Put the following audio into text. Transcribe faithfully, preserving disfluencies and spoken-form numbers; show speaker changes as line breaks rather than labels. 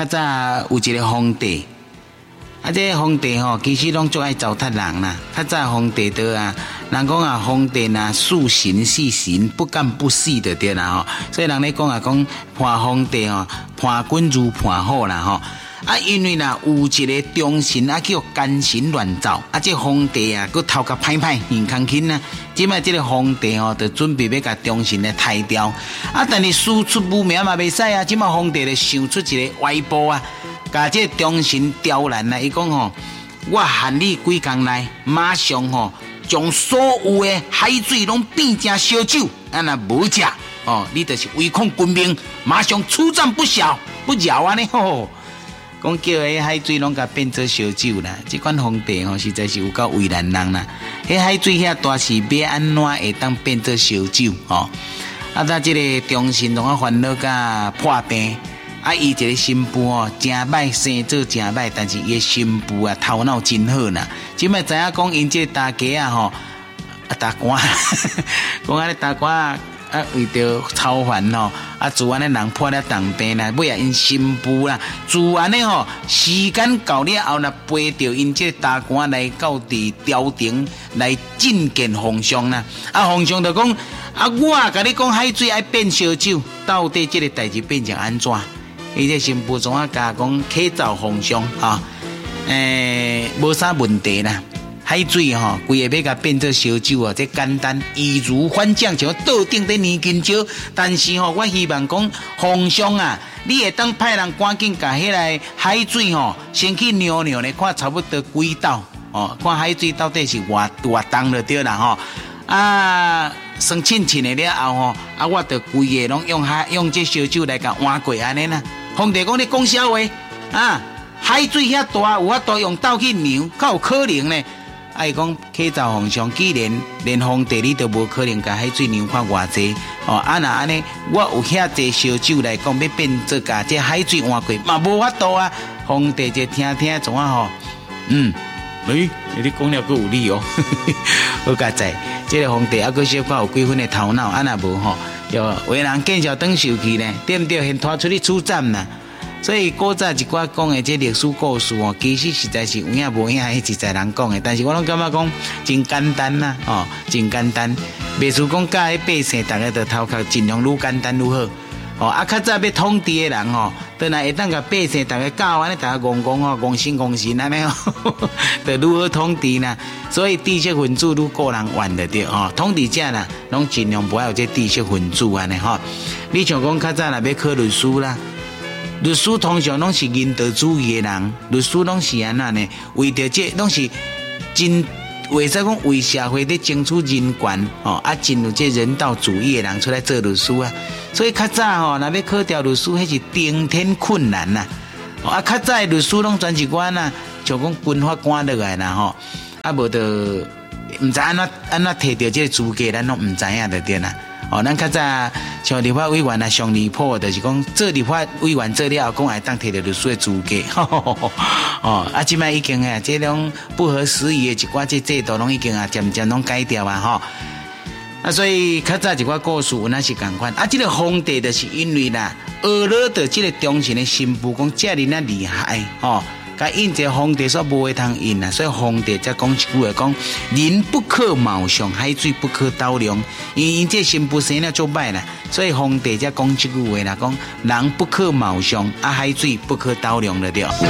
较早有一个皇帝，啊，这个皇帝吼，其实拢最爱糟蹋人啦。较早皇帝的啊，人讲啊，皇帝啊，素行细行，不干不细的对啦吼。所以人咧讲啊，讲判皇帝吼，判君如判虎啦吼。啊，因为啦有一个忠臣啊，叫奸臣乱造，啊，这皇帝啊，佮头壳歹歹，硬康轻啊。即摆这个皇帝哦，就准备要甲忠臣来抬掉，啊，但是师出无名嘛袂使啊。即摆皇帝就想出一个歪步啊，甲这忠臣刁难啊。伊讲吼，我限你几工内，马上吼将所有的海水拢变成烧酒，啊，若无食哦，你就是违抗军命，马上处斩不晓不饶安尼吼。讲叫迄海水拢甲变做烧酒啦，即款皇帝吼实在是有够为难人啦。迄海水遐大是要安怎会当变做烧酒吼？啊，他即个忠臣拢啊烦恼甲破病，啊，伊一个新妇哦真歹，生做真歹，但是伊个新妇啊头脑真好啦。即摆知影讲因即个大家啊吼，啊大官，讲安尼大官。啊，为着操烦吼，啊，自安尼人破了重病啦，尾啊因新妇啦，自安尼吼，时间到了后，若陪着因这大官来到伫朝廷来觐见皇上啦。啊，皇上就讲，啊，我甲你讲海水爱变烧酒，到底这个代志变成安怎？伊这新妇总啊甲讲启奏皇上啊，诶、欸，无啥问题啦。海水吼，规个要甲变做烧酒啊，这简单易如反掌，像倒顶在泥金蕉。但是吼，我希望讲皇上啊，你会当派人赶紧甲迄个海水吼，先去尿尿咧，看差不多几道哦，看海水到底是偌偌重就对啦吼。啊，算清清的了后吼，啊，我着规个拢用海用这烧酒来甲换过安尼啦。皇帝讲你讲啥话啊？海水遐大，有法度用刀去尿，较有可能呢？啊，伊讲启奏皇上，既然连皇帝你都无可能甲海水量看偌济哦，啊那安尼，我有遐济烧酒来讲要变做甲这海水换过，嘛无法度啊！皇帝就听听怎啊吼，嗯，诶、欸，你讲了佫有理哦，好佳哉，这个皇帝啊，佫小可有几分的头脑，啊那无吼，要为人见笑当受气呢，对不对？先拖出去处斩啦。所以古早一寡讲的这历史故事哦，其实实在是有影无影，迄一在人讲的。但是我拢感觉讲真简单啦，哦，真简单。袂输讲教迄百姓，大家都头壳尽量愈简单愈好。哦，啊，较早要统治的人吼，倒来会当甲百姓大家教安尼，大家讲讲吼，讲神讲神安尼吼，就愈好统治啦。所以知识分子愈个人玩得着吼，统治者啦，拢尽量不要有这知识分子安尼吼。你像讲较早若要考律师啦。律师通常拢是人道主义的人，律师拢是安那呢？为着这拢是真，为使讲为社会咧争取人权哦，啊，真有这人道主义的人出来做律师啊。所以较早吼，若要考调律师，迄是登天困难呐、啊。啊，较早的律师拢全是官呐，像讲军法官落来啦吼，啊，无得唔知安怎安怎摕到这个资格，咱拢唔知影得对啦。哦，咱较早像立法委员啊，上离谱就是讲做立法委员做了后，讲会当摕到律师的资格。呵呵呵哦，啊，即摆已经啊，这种不合时宜的一寡这制度，拢已经啊渐渐拢改掉啊，吼。啊，所以较早一寡故事，那是共款。啊，这个皇帝就是因为啦，学了的这个忠臣的新妇，讲这哩那厉害，哦。甲印这皇帝所无会通印啊，所以皇帝才讲一句话，讲人不可貌相，海水不可斗量。因因这新妇生了做歹啦，所以皇帝才讲一句话啦，讲人不可貌相，啊海水不可斗量了对。